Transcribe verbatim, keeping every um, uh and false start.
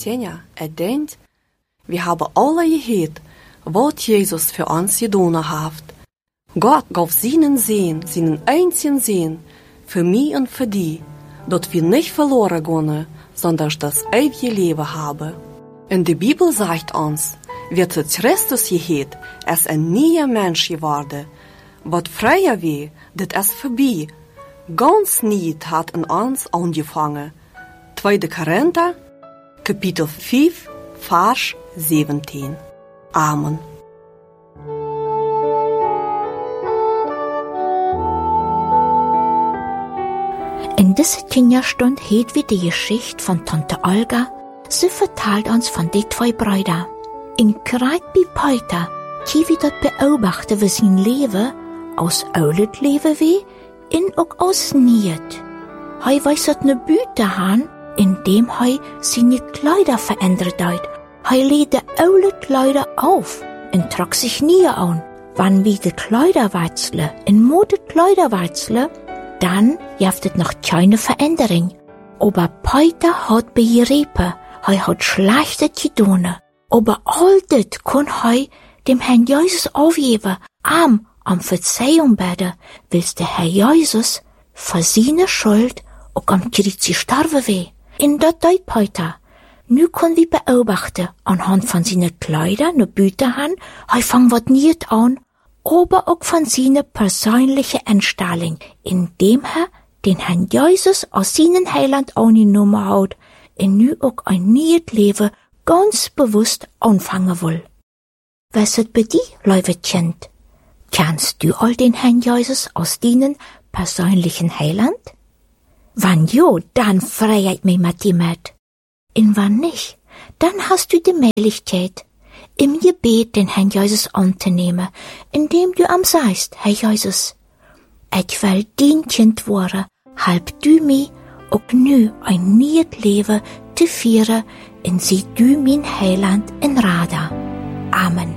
Ksenia, er denkt, wir haben alle gehört, was Jesus für uns getan hat. Gott gab seinen Sohn, seinen einzigen Sohn, für mich und für die, dass wir nicht verloren gehen, sondern das ewige Leben haben. In der Bibel sagt uns, wird zu Christus gehört, er ist ein neuer Mensch geworden. Was früher war, das ist vorbei. Ganz nicht hat in uns angefangen. zweiter Korinther, Kapitel fünf, Vers siebzehn. Amen. In dieser Kinderstunde hört wir die Geschichte von Tante Olga. Sie vertelt uns von den zwei Brüdern. In Kreit bei Peter, die wir dort beobachten, wie sein Leben aus oudet Leben wie, in auch aus Niet. Er weiß dort ne Büte han, indem er seine Kleider verändert hat. Er lädt die oude Kleider auf und trug sich nie an. Wann wir die Kleider wechseln, in Mode Kleider wechseln, dann gibt es noch keine Veränderung. Aber Peter hat begriffen, er hat schlechte getan. Aber all das kann er dem Herrn Jesus aufgeben, arm am Verzeihung beten, weil der Herr Jesus für seine Schuld auch am Kreuz gestorben war. In das tut Peter. Nu können wir beobachten, anhand von seinen Kleidern, ne Büten, er fängt was nicht an, aber auch von seiner persönlichen Einstellung, indem er den Herrn Jesus aus seinem Heiland angenommen hat und nu auch ein neues Leben ganz bewusst anfangen will. Was ist bei dir, liebe Kind? Kennst du all den Herrn Jesus aus deinem persönlichen Heiland? Wann jo, dann freut mich mit dir mit. Und wann nicht, dann hast du die Möglichkeit, im Gebet den Herrn Jesus anzunehmen, indem du am sagst, Herr Jesus, ich will dein Kind werden, halb du mir auch nu ein neues Leben zu führen, und sieh du mein Heiland in Rada. Amen.